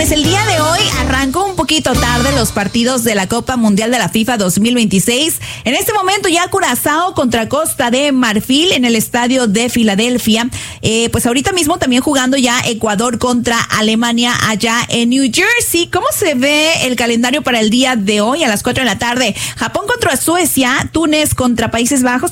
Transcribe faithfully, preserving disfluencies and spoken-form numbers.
pues el día de hoy arrancó un poquito tarde los partidos de la Copa Mundial de la FIFA dos mil veintiséis. En este momento ya Curazao contra Costa de Marfil en el estadio de Filadelfia. Eh, pues ahorita mismo también jugando ya Ecuador contra Alemania allá en New Jersey. ¿Cómo se ve el calendario para el día de hoy a las cuatro de la tarde? Japón contra Suecia, Túnez contra Países Bajos.